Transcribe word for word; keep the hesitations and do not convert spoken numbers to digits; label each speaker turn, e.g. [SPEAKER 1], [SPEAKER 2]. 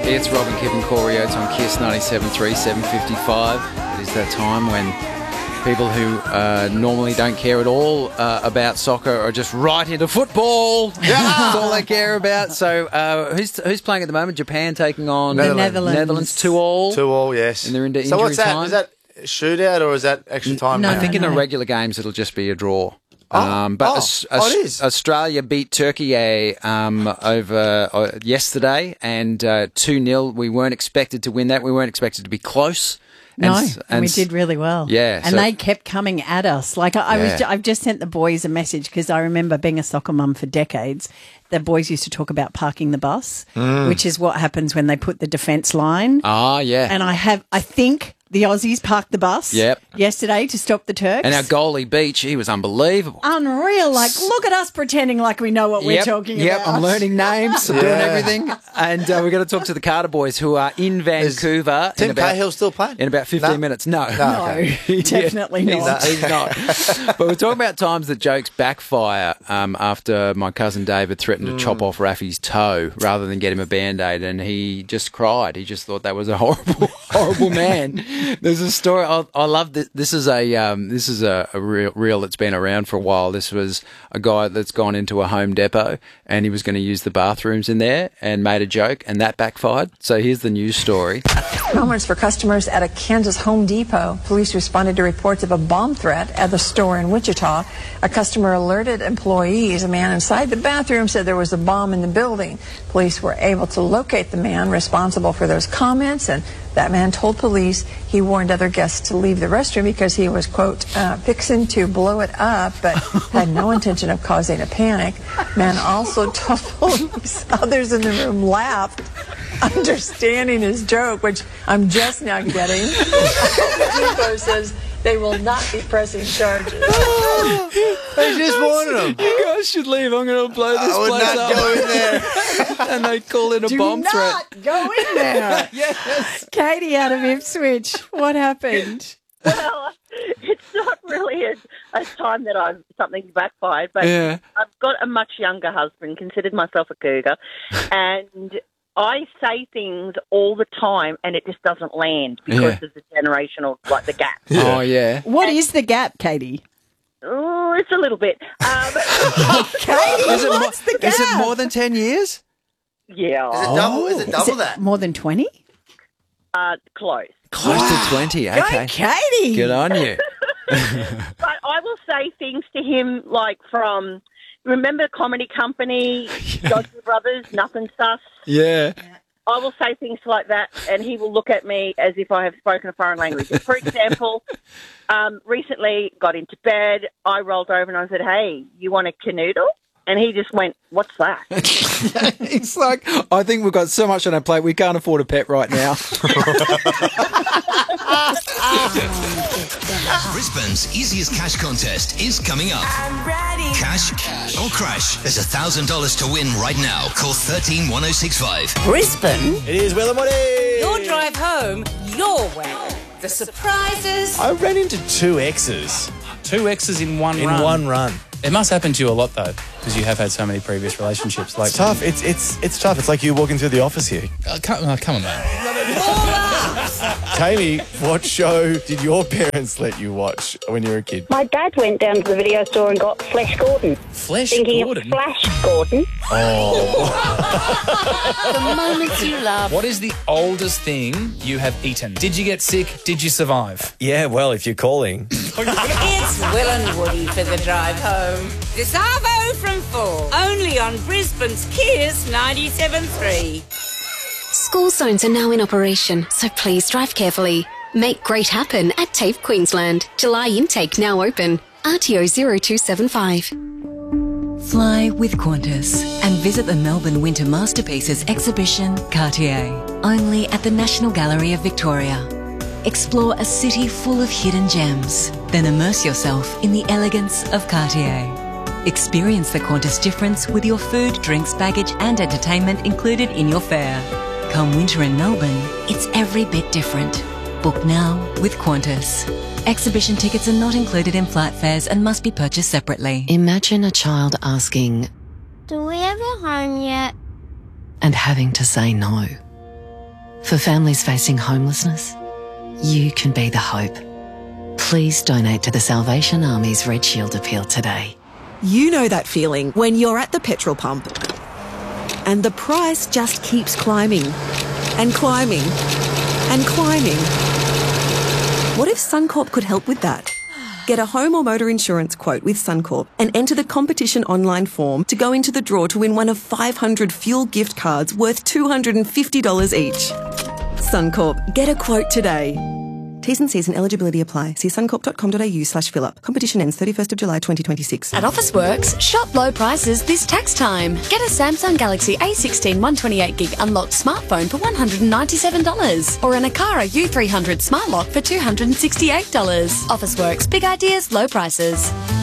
[SPEAKER 1] It's Robin, Kip and Corey Oates on Kiss ninety-seven point three, seven fifty-five. It is that time when people who uh, normally don't care at all uh, about soccer are just right into football. That's all they care about. So uh, who's who's playing at the moment? Japan taking on
[SPEAKER 2] The
[SPEAKER 3] Netherlands.
[SPEAKER 1] Netherlands two all.
[SPEAKER 2] Two all, yes.
[SPEAKER 1] And they're into
[SPEAKER 2] so
[SPEAKER 1] injury
[SPEAKER 2] what's that?
[SPEAKER 1] time.
[SPEAKER 2] Is that shootout or is that extra time?
[SPEAKER 3] No,
[SPEAKER 2] now?
[SPEAKER 1] I think in the
[SPEAKER 3] no.
[SPEAKER 1] regular games it'll just be a draw.
[SPEAKER 2] Oh,
[SPEAKER 1] um, but
[SPEAKER 2] oh,
[SPEAKER 1] Aus-
[SPEAKER 2] oh,
[SPEAKER 1] Aus-
[SPEAKER 2] it is.
[SPEAKER 1] Australia beat Turkey um, over uh, yesterday, and uh, two nil. We weren't expected to win that. We weren't expected to be close.
[SPEAKER 3] No,
[SPEAKER 1] and,
[SPEAKER 3] and,
[SPEAKER 1] and
[SPEAKER 3] we did really well.
[SPEAKER 1] Yeah,
[SPEAKER 3] and
[SPEAKER 1] so-
[SPEAKER 3] they kept coming at us. Like I, I was,
[SPEAKER 1] Yeah.
[SPEAKER 3] ju- I've just sent the boys a message because I remember being a soccer mum for decades. The boys used to talk about parking the bus, which is what happens when they put the defence line.
[SPEAKER 1] Ah, yeah.
[SPEAKER 3] And I have, I think the Aussies parked the bus
[SPEAKER 1] Yep.
[SPEAKER 3] yesterday to stop the Turks.
[SPEAKER 1] And our goalie Beach, he was unbelievable.
[SPEAKER 3] Unreal. Like, look at us pretending like we know what we're
[SPEAKER 1] Yep,
[SPEAKER 3] talking
[SPEAKER 1] yep,
[SPEAKER 3] about.
[SPEAKER 1] I'm learning names, I'm doing
[SPEAKER 2] Yeah.
[SPEAKER 1] everything. And uh, we're going to talk to the Carter boys who are in Vancouver.
[SPEAKER 2] Tim
[SPEAKER 1] in about,
[SPEAKER 2] Cahill still playing?
[SPEAKER 1] In about fifteen
[SPEAKER 2] No.
[SPEAKER 1] minutes. No.
[SPEAKER 2] No.
[SPEAKER 3] No,
[SPEAKER 2] Okay.
[SPEAKER 3] definitely
[SPEAKER 1] He's
[SPEAKER 3] not.
[SPEAKER 1] He's not. But we're talking about times that jokes backfire um, after my cousin David threatened to chop off Rafi's toe rather than get him a Band-Aid, and he just cried. He just thought that was a horrible, horrible man. There's a story. I, I love this. This is a um, this is a, a reel, reel that's been around for a while. This was a guy that's gone into a Home Depot and he was going to use the bathrooms in there and made a joke, and that backfired. So here's the news story.
[SPEAKER 4] Moments for customers at a Kansas Home Depot. Police responded to reports of a bomb threat at the store in Wichita. A customer alerted employees. A man inside the bathroom said there was a bomb in the building. Police were able to locate the man responsible for those comments, and that man told police he warned other guests to leave the restroom because he was, quote, uh, fixing to blow it up, but had no intention of causing a panic. Man also told police others in the room laughed, understanding his joke, which I'm just now getting. The Depot says they will not be pressing charges.
[SPEAKER 2] They just wanted them.
[SPEAKER 1] You guys should leave. I'm going to blow this
[SPEAKER 2] I would
[SPEAKER 1] place
[SPEAKER 2] not
[SPEAKER 1] up.
[SPEAKER 2] go in there.
[SPEAKER 1] And they call it a
[SPEAKER 3] Do
[SPEAKER 1] bomb
[SPEAKER 3] not
[SPEAKER 1] threat.
[SPEAKER 3] go in there.
[SPEAKER 1] Yes.
[SPEAKER 3] Katie out of Ipswich, what happened?
[SPEAKER 5] Well, it's not really a, a time that I've something backfired, but
[SPEAKER 1] Yeah.
[SPEAKER 5] I've got a much younger husband, considered myself a cougar, and I say things all the time, and it just doesn't land because
[SPEAKER 1] Yeah.
[SPEAKER 5] of the generational, like the gap.
[SPEAKER 1] Oh, yeah.
[SPEAKER 3] What is the gap, Katie?
[SPEAKER 5] Oh, it's a little bit. Um,
[SPEAKER 3] Katie,
[SPEAKER 1] Is it,
[SPEAKER 3] what's
[SPEAKER 1] more,
[SPEAKER 3] the gap?
[SPEAKER 1] is it more than ten years?
[SPEAKER 5] yeah,
[SPEAKER 2] Is it double? Is it
[SPEAKER 3] Is
[SPEAKER 2] double
[SPEAKER 3] it
[SPEAKER 2] that?
[SPEAKER 3] more than twenty?
[SPEAKER 5] uh, close.
[SPEAKER 1] Close to twenty. Okay.
[SPEAKER 3] Go, Katie.
[SPEAKER 1] Good on you.
[SPEAKER 5] But I will say things to him like from, remember Comedy Company, Dodger Brothers, Nothing Sus?
[SPEAKER 1] Yeah.
[SPEAKER 5] I will say things like that, and he will look at me as if I have spoken a foreign language. For example, um, recently got into bed, I rolled over and I said, "Hey, you want a canoodle?" And he just went, "What's that?"
[SPEAKER 1] It's like, I think we've got so much on our plate, we can't afford a pet right now.
[SPEAKER 6] Brisbane's easiest cash contest is coming up.
[SPEAKER 7] I'm ready.
[SPEAKER 6] Cash, cash or crash. There's one thousand dollars to win right now. Call one three one oh six five.
[SPEAKER 7] Brisbane,
[SPEAKER 2] It is Will and Woody.
[SPEAKER 7] your drive home, your way. The surprises.
[SPEAKER 8] I ran into two exes
[SPEAKER 9] Two exes in one
[SPEAKER 8] in
[SPEAKER 9] run.
[SPEAKER 8] one run.
[SPEAKER 9] It must happen to you a lot, though, because you have had so many previous relationships. Like,
[SPEAKER 8] It's tough. It's it's it's tough. It's like you walking through the office here.
[SPEAKER 9] Uh, come, uh, come on, man.
[SPEAKER 8] Tammy, what show did your parents let you watch when you were a kid?
[SPEAKER 10] My dad went down to the video store and got Flash Gordon.
[SPEAKER 9] Flesh
[SPEAKER 10] Thinking
[SPEAKER 9] Gordon.
[SPEAKER 10] of Flash Gordon.
[SPEAKER 7] The moments you love.
[SPEAKER 9] What is the oldest thing you have eaten? Did you get sick? Did you survive?
[SPEAKER 8] Yeah, well, if you're calling.
[SPEAKER 7] It's Will and Woody for the drive home. This Arvo from four. Only on Brisbane's Kiss ninety-seven point three.
[SPEAKER 11] School zones are now in operation, so please drive carefully. Make great happen at TAFE Queensland. July intake now open. R T O zero two seven five.
[SPEAKER 12] Fly with Qantas and visit the Melbourne Winter Masterpieces exhibition, Cartier, only at the National Gallery of Victoria. Explore a city full of hidden gems, then immerse yourself in the elegance of Cartier. Experience the Qantas difference with your food, drinks, baggage and entertainment included in your fare. Come winter in Melbourne, it's every bit different. Book now with Qantas. Exhibition tickets are not included in flight fares and must be purchased separately.
[SPEAKER 11] Imagine a child asking
[SPEAKER 10] Do we have a home yet?
[SPEAKER 11] and having to say no.
[SPEAKER 12] For families facing homelessness, you can be the hope. Please donate to the Salvation Army's Red Shield Appeal today.
[SPEAKER 13] You know that feeling when you're at the petrol pump and the price just keeps climbing and climbing and climbing. What if Suncorp could help with that? Get a home or motor insurance quote with Suncorp and enter the competition online form to go into the draw to win one of five hundred fuel gift cards worth two hundred fifty dollars each. Suncorp, get a quote today. T's and C's and eligibility apply. See suncorp.com.au slash fill up. Competition ends thirty-first of July twenty twenty-six.
[SPEAKER 14] At Officeworks, shop low prices this tax time. Get a Samsung Galaxy A sixteen one twenty-eight gig unlocked smartphone for one hundred ninety-seven dollars or an Akara U three hundred smart lock for two hundred sixty-eight dollars. Officeworks, big ideas, low prices.